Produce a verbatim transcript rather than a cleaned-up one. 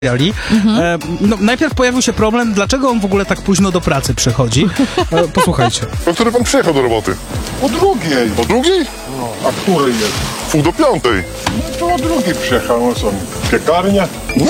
Mhm. E, no, najpierw pojawił się problem, dlaczego on w ogóle tak późno do pracy przychodzi. E, posłuchajcie. O której pan przyjechał do roboty? O drugiej. O drugiej? No, a której jest? Pół do piątej. No to o drugiej przyjechał, no co, piekarnia? No